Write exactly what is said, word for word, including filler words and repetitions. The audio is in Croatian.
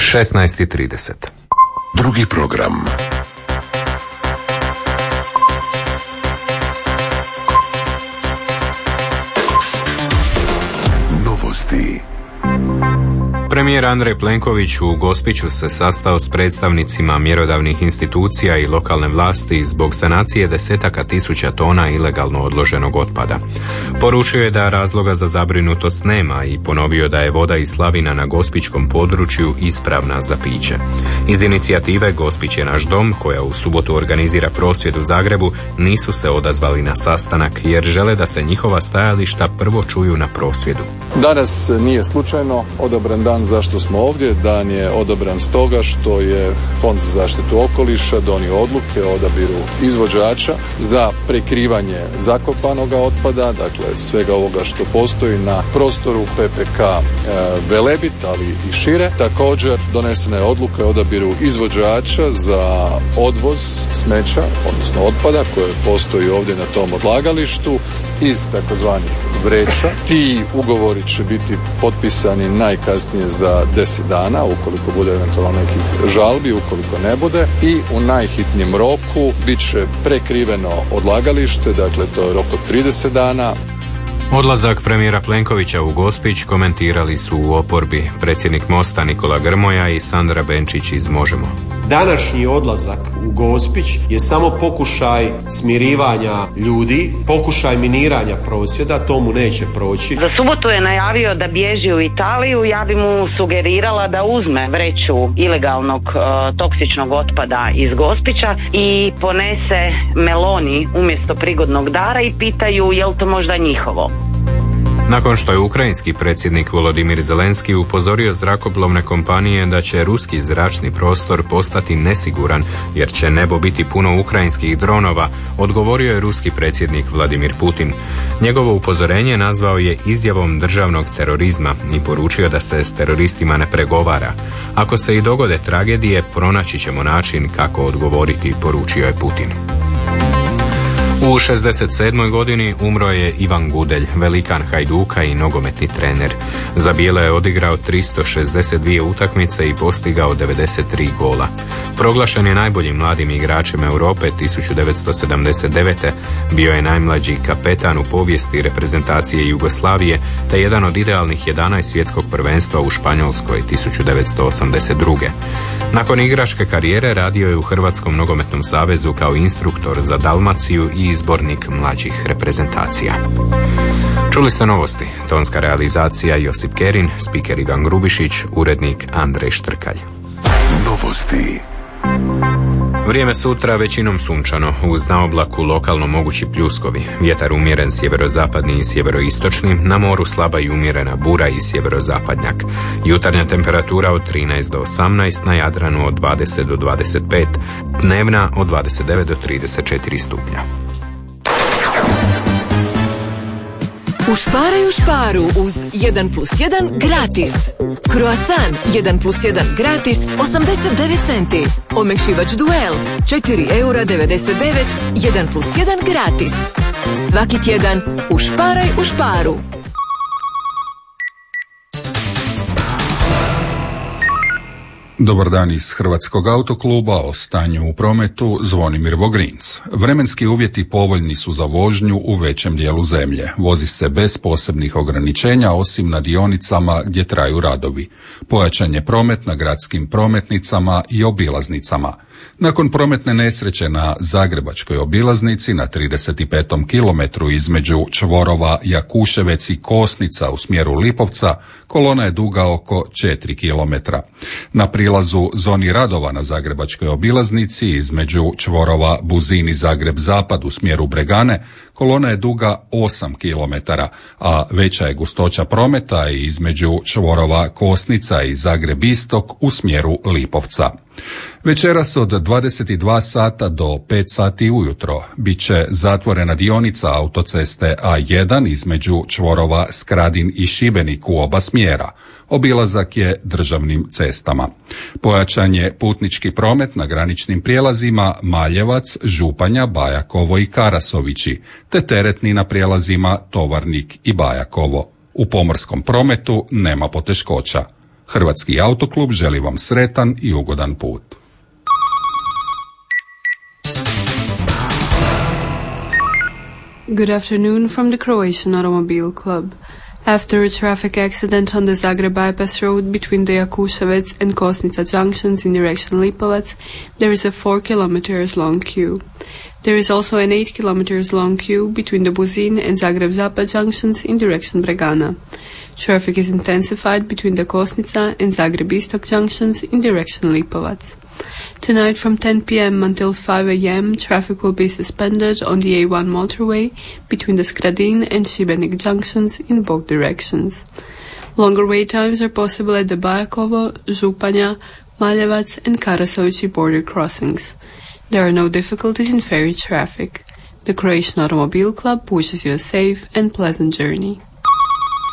šesnaest i trideset. Drugi program. Novosti. Premijer Andrej Plenković u Gospiću se sastao s predstavnicima mjerodavnih institucija i lokalne vlasti zbog sanacije desetaka tisuća tona ilegalno odloženog otpada. Poručio je da razloga za zabrinutost nema i ponovio da je voda iz slavina na gospićkom području ispravna za piće. Iz inicijative Gospić je naš dom, koja u subotu organizira prosvjed u Zagrebu, nisu se odazvali na sastanak jer žele da se njihova stajališta prvo čuju na prosvjedu. Danas nije slučajno odabran dan zašto smo ovdje. Dan je odabran stoga što je Fond za zaštitu okoliša donio odluke o odabiru izvođača za prekrivanje zakopanog otpada, dakle svega ovoga što postoji na prostoru P P K e, Velebit, ali i šire. Također donesena je odluka o odabiru izvođača za odvoz smeća, odnosno otpada koje postoji ovdje na tom odlagalištu iz takozvanih vreća. Ti ugovori će biti potpisani najkasnije za deset dana, ukoliko bude eventualno nekih žalbi, ukoliko ne bude, i u najhitnijem roku bit će prekriveno odlagalište, dakle to je rok od trideset dana. Odlazak premijera Plenkovića u Gospić komentirali su u oporbi predsjednik Mosta Nikola Grmoja i Sandra Benčić iz Možemo. Današnji odlazak u Gospić je samo pokušaj smirivanja ljudi, pokušaj miniranja prosvjeda, to mu neće proći. Za subotu je najavio da bježi u Italiju, ja bi mu sugerirala da uzme vreću ilegalnog e, toksičnog otpada iz Gospića i ponese Meloni umjesto prigodnog dara i pitaju je li to možda njihovo. Nakon što je ukrajinski predsjednik Volodimir Zelenski upozorio zrakoplovne kompanije da će ruski zračni prostor postati nesiguran jer će nebo biti puno ukrajinskih dronova, odgovorio je ruski predsjednik Vladimir Putin. Njegovo upozorenje nazvao je izjavom državnog terorizma i poručio da se s teroristima ne pregovara. Ako se i dogode tragedije, pronaći ćemo način kako odgovoriti, poručio je Putin. U šezdeset sedmoj godini umro je Ivan Gudelj, velikan Hajduka i nogometni trener. Za bijele je odigrao tristo šezdeset dvije utakmice i postigao devedeset tri gola. Proglašen je najboljim mladim igračem Europe tisuću devetsto sedamdeset devete. Bio je najmlađi kapetan u povijesti reprezentacije Jugoslavije te jedan od idealnih jedanaest svjetskog prvenstva u Španjolskoj tisuću devetsto osamdeset druge. Nakon igračke karijere radio je u Hrvatskom nogometnom savezu kao instruktor za Dalmaciju i izbornik mlađih reprezentacija. Čuli ste novosti, tonska realizacija Josip Kerin, spiker Ivan Grubišić, urednik Andrej Štrkalj. Novosti. Vrijeme sutra većinom sunčano, uz na oblaku lokalno mogući pljuskovi, vjetar umjeren sjeverozapadni i sjeveroistočni, na moru slaba i umjerena bura i sjeverozapadnjak. Jutarnja temperatura od trinaest do osamnaest, na Jadranu od dvadeset do dvadeset pet, dnevna od dvadeset devet do trideset četiri stupnja. Ušparaj u Šparu uz jedan plus jedan gratis. Croissant jedan plus jedan gratis osamdeset devet centi. Omekšivač Duel četiri eura devedeset devet, jedan plus jedan gratis. Svaki tjedan ušparaj u Šparu. Dobar dan iz Hrvatskog autokluba, o stanju u prometu Zvonimir Vogrinc. Vremenski uvjeti povoljni su za vožnju u većem dijelu zemlje. Vozi se bez posebnih ograničenja osim na dionicama gdje traju radovi. Pojačan je promet na gradskim prometnicama i obilaznicama. Nakon prometne nesreće na Zagrebačkoj obilaznici na trideset petom kilometru između čvorova Jakuševec i Kosnica u smjeru Lipovca, kolona je duga oko četiri kilometra. Na prilazu zoni radova na Zagrebačkoj obilaznici između čvorova Buzin i Zagreb Zapad u smjeru Bregane, kolona je duga osam kilometara, a veća je gustoća prometa između čvorova Kosnica i Zagreb Istok u smjeru Lipovca. Večeras od dvadeset dva sata do pet sati ujutro bit će zatvorena dionica autoceste A jedan između čvorova Skradin i Šibenik u oba smjera. Obilazak je državnim cestama. Pojačan je putnički promet na graničnim prijelazima Maljevac, Županja, Bajakovo i Karasovići, te teretni na prijelazima Tovarnik i Bajakovo. U pomorskom prometu nema poteškoća. Hrvatski autoklub želi vam sretan i ugodan put. Good afternoon from the Croatian Automobile Club. After a traffic accident on the Zagreb bypass road between the Jakuševec and Kosnica junctions in direction Lipovac, there is a four kilometers long queue. There is also an eight kilometers long queue between the Buzin and Zagreb Zapad junctions in direction Bregana. Traffic is intensified between the Kosnica and Zagreb Istok junctions in direction Lipovac. Tonight from ten p.m. until five a.m. traffic will be suspended on the A one motorway between the Skradin and Šibenik junctions in both directions. Longer wait times are possible at the Bajakovo, Županja, Maljevac and Karasovići border crossings. There are no difficulties in ferry traffic. The Croatian Automobile Club wishes you a safe and pleasant journey.